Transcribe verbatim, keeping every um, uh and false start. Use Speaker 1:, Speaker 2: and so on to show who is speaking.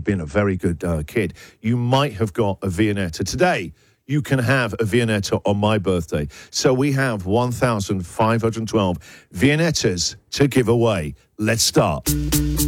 Speaker 1: you've been a very good uh, kid, you might have got a Viennetta. Today, you can have a Viennetta on my birthday. So we have one thousand five hundred twelve Viennettas to give away. Let's start.